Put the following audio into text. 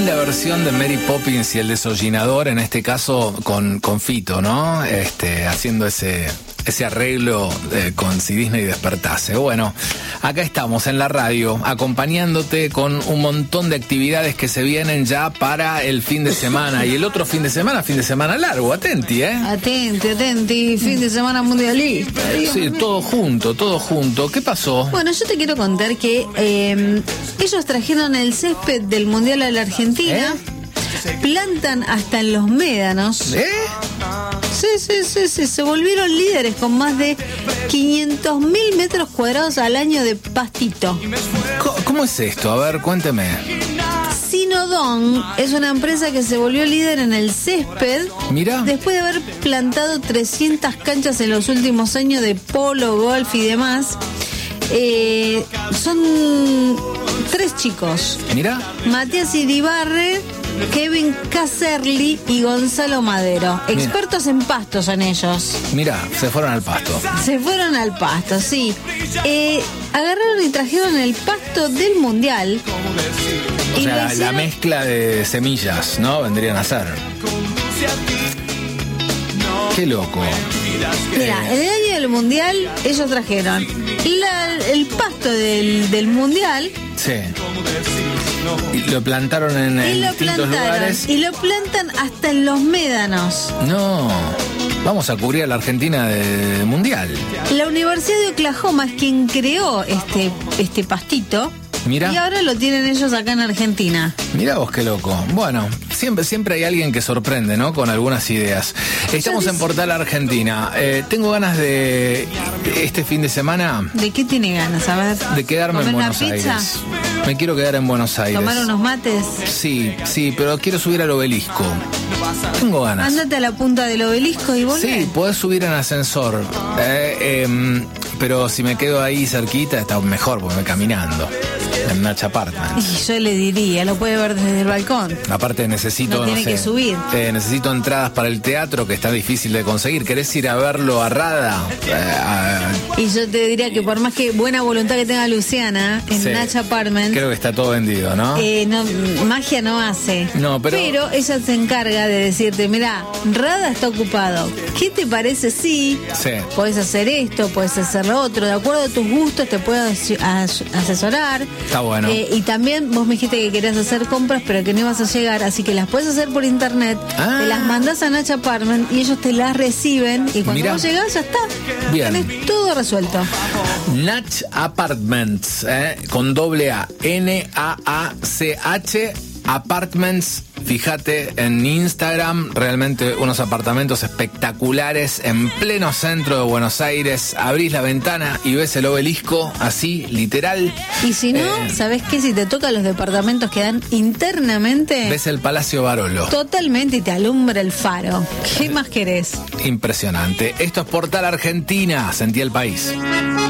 La versión de Mary Poppins y el desollinador, en este caso con Fito, ¿no? Haciendo ese arreglo con Si Disney despertase. Bueno, acá estamos en la radio, acompañándote con un montón de actividades que se vienen ya para el fin de semana. Y el otro fin de semana largo, atenti, ¿eh? Atenti, fin de semana mundialista. Sí, todo junto. ¿Qué pasó? Bueno, yo te quiero contar que ellos trajeron el césped del Mundial a la Argentina. Plantan hasta en los médanos. Sí, se volvieron líderes con más de 500.000 metros cuadrados al año de pastito. ¿Cómo es esto? A ver, cuénteme. Sinodón es una empresa que se volvió líder en el césped. Mira. Después de haber plantado 300 canchas en los últimos años de polo, golf y demás. Son 3 chicos. Mira. Matías Iribarre, Kevin Caserli y Gonzalo Madero. Expertos en pastos son ellos. Mira, se fueron al pasto. Sí. Agarraron y trajeron el pasto del Mundial. O sea, la mezcla de semillas, ¿no? Vendrían a ser. Qué loco. Mira, en el año del Mundial ellos trajeron el pasto del Mundial. Sí. Y lo plantaron en distintos lugares. Y lo plantan hasta en los médanos. No. Vamos a cubrir a la Argentina de Mundial. La Universidad de Oklahoma es quien creó este pastito. Mira. Y ahora lo tienen ellos acá en Argentina. Mirá vos qué loco. Bueno, siempre hay alguien que sorprende, ¿no? Con algunas ideas. Estamos en Portal Argentina. Tengo ganas de este fin de semana. ¿De qué tiene ganas? A ver. De quedarme en Buenos Aires. Me quiero quedar en Buenos Aires. ¿Tomar unos mates? Sí, pero quiero subir al obelisco. Tengo ganas. Ándate a la punta del obelisco y volver. Sí, podés subir en ascensor. Pero si me quedo ahí cerquita está mejor porque me voy caminando. En Natch Apartments. Y yo le diría, lo puede ver desde el balcón. Aparte necesito, no tiene que subir. Necesito entradas para el teatro, que está difícil de conseguir. ¿Querés ir a verlo a Rada? Y yo te diría que por más que buena voluntad que tenga Luciana en Natch Apartments, creo que está todo vendido, ¿no? Magia no hace. No, pero ella se encarga de decirte, mirá, Rada está ocupado. ¿Qué te parece? Sí. Podés hacer esto, podés hacer lo otro. De acuerdo a tus gustos te puedo asesorar. Está bueno. Y también vos me dijiste que querías hacer compras, pero que no ibas a llegar, así que las puedes hacer por internet. Te las mandás a Natch Apartment y ellos te las reciben. Y cuando vos llegás, ya está. Bien. Tenés todo resuelto. Natch Apartments, con doble A. N-A-A-C-H Apartments. Fíjate en Instagram, realmente unos apartamentos espectaculares en pleno centro de Buenos Aires. Abrís la ventana y ves el obelisco, así, literal. Y si no, ¿sabés qué? Si te tocan los departamentos que dan internamente, ves el Palacio Barolo. Totalmente, y te alumbra el faro. ¿Qué más querés? Impresionante. Esto es Portal Argentina. Sentí el país.